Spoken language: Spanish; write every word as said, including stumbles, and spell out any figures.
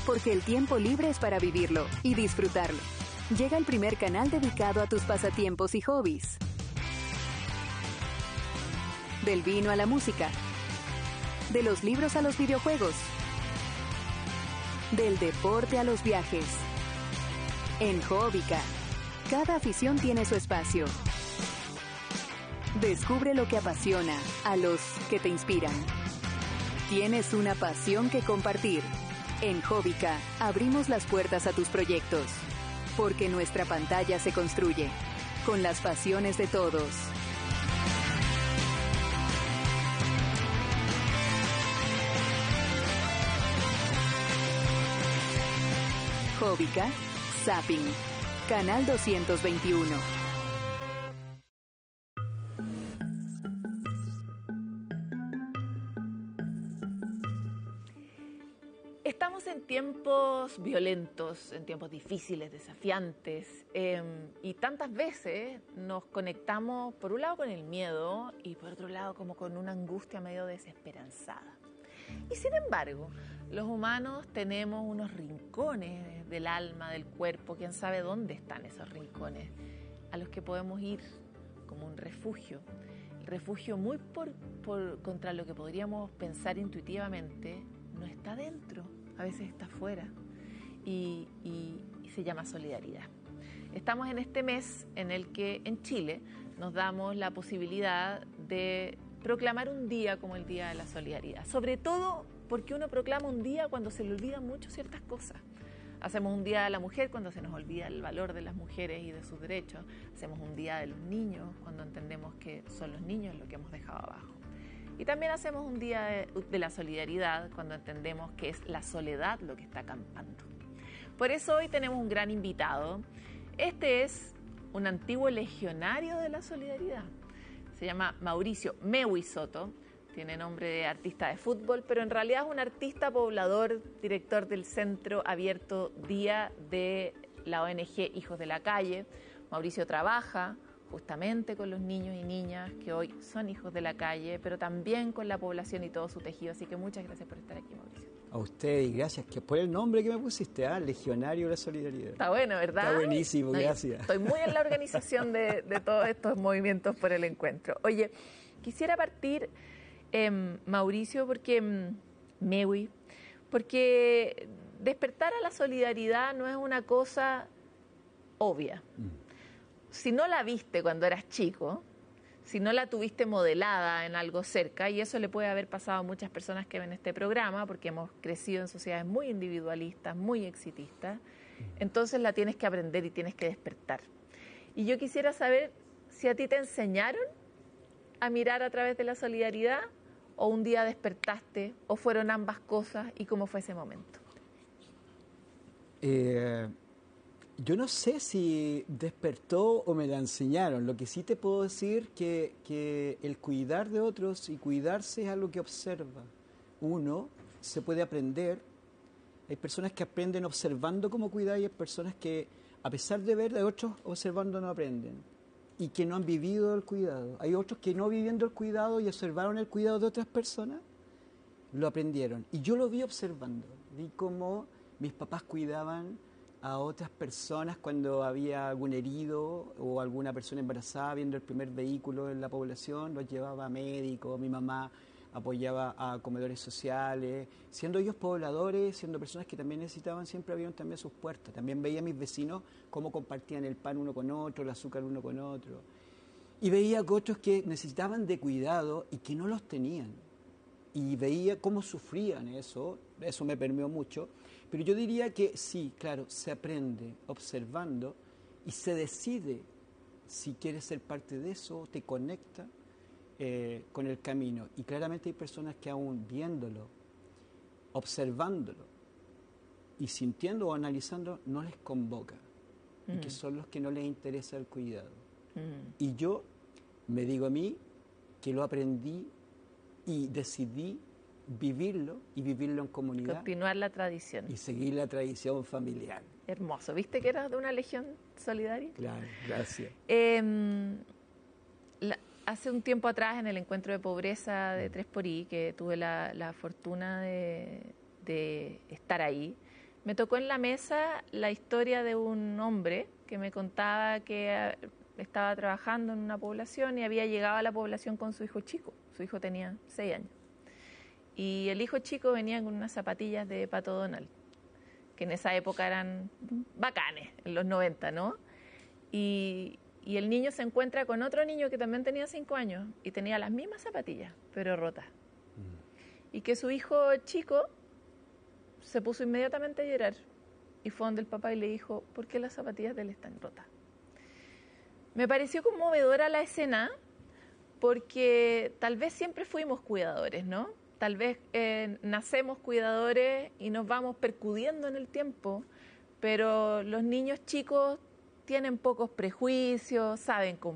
porque el tiempo libre es para vivirlo y disfrutarlo. Llega el primer canal dedicado a tus pasatiempos y hobbies. Del vino a la música. De los libros a los videojuegos. Del deporte a los viajes. En Hobbica, cada afición tiene su espacio. Descubre lo que apasiona a los que te inspiran. Tienes una pasión que compartir. En Hobbica abrimos las puertas a tus proyectos, porque nuestra pantalla se construye con las pasiones de todos. Hobbica, Zapping, Canal doscientos veintiuno. Estamos en tiempos violentos, en tiempos difíciles, desafiantes, eh, y tantas veces nos conectamos por un lado con el miedo y por otro lado como con una angustia medio desesperanzada. Y sin embargo, los humanos tenemos unos rincones del alma, del cuerpo, quién sabe dónde están esos rincones, a los que podemos ir como un refugio. El refugio muy por, por, contra lo que podríamos pensar intuitivamente, no está dentro, a veces está afuera, y, y, y se llama solidaridad. Estamos en este mes en el que en Chile nos damos la posibilidad de proclamar un día como el Día de la Solidaridad, sobre todo porque uno proclama un día cuando se le olvidan mucho ciertas cosas. Hacemos un Día de la Mujer cuando se nos olvida el valor de las mujeres y de sus derechos. Hacemos un Día de los Niños cuando entendemos que son los niños lo que hemos dejado abajo. Y también hacemos un Día de, de la Solidaridad cuando entendemos que es la soledad lo que está acampando. Por eso hoy tenemos un gran invitado. Este es un antiguo legionario de la solidaridad. Se llama Mauricio Mewi Soto, tiene nombre de artista de fútbol, pero en realidad es un artista poblador, director del Centro Abierto Día de la O N G Hijos de la Calle. Mauricio trabaja justamente con los niños y niñas que hoy son hijos de la calle, pero también con la población y todo su tejido. Así que muchas gracias por estar aquí, Mauricio. A usted y gracias que por el nombre que me pusiste, ¿ah? Legionario de la Solidaridad. Está bueno, ¿verdad? Está buenísimo, no, gracias. Estoy muy en la organización de, de todos estos movimientos por el encuentro. Oye, quisiera partir, eh, Mauricio, porque eh, Mewi, porque despertar a la solidaridad no es una cosa obvia. Mm. Si no la viste cuando eras chico, si no la tuviste modelada en algo cerca, y eso le puede haber pasado a muchas personas que ven este programa, porque hemos crecido en sociedades muy individualistas, muy exitistas, entonces la tienes que aprender y tienes que despertar. Y yo quisiera saber si a ti te enseñaron a mirar a través de la solidaridad, o un día despertaste, o fueron ambas cosas, y cómo fue ese momento. Eh... Yo no sé si despertó o me la enseñaron. Lo que sí te puedo decir que que el cuidar de otros y cuidarse es algo que observa. Uno se puede aprender. Hay personas que aprenden observando cómo cuidar y hay personas que, a pesar de ver de otros observando, no aprenden y que no han vivido el cuidado. Hay otros que no viviendo el cuidado y observaron el cuidado de otras personas, lo aprendieron. Y yo lo vi observando. Vi cómo mis papás cuidaban a otras personas cuando había algún herido o alguna persona embarazada, viendo el primer vehículo en la población, los llevaba a médicos, mi mamá apoyaba a comedores sociales, siendo ellos pobladores, siendo personas que también necesitaban, siempre abrieron también sus puertas. También veía a mis vecinos cómo compartían el pan uno con otro, el azúcar uno con otro. Y veía que otros que necesitaban de cuidado y que no los tenían. Y veía cómo sufrían eso, eso me permeó mucho. Pero yo diría que sí, claro, se aprende observando y se decide si quieres ser parte de eso, te conecta eh, con el camino. Y claramente hay personas que aún viéndolo, observándolo y sintiendo o analizando, no les convoca. Mm. Y que son los que no les interesa el cuidado. Mm. Y yo me digo a mí que lo aprendí y decidí vivirlo y vivirlo en comunidad. Continuar la tradición. Y seguir la tradición familiar. Hermoso. ¿Viste que eras de una legión solidaria? Claro, gracias. Eh, la, hace un tiempo atrás, en el encuentro de pobreza de Tres por I, que tuve la, la fortuna de, de estar ahí, me tocó en la mesa la historia de un hombre que me contaba que estaba trabajando en una población y había llegado a la población con su hijo chico. Su hijo tenía seis años. Y el hijo chico venía con unas zapatillas de Pato Donald, que en esa época eran bacanes, en los noventa, ¿no? Y, y el niño se encuentra con otro niño que también tenía cinco años y tenía las mismas zapatillas, pero rotas. Mm. Y que su hijo chico se puso inmediatamente a llorar y fue donde el papá y le dijo, ¿por qué las zapatillas de él están rotas? Me pareció conmovedora la escena porque tal vez siempre fuimos cuidadores, ¿no? Tal vez eh, nacemos cuidadores y nos vamos percudiendo en el tiempo, pero los niños chicos tienen pocos prejuicios, saben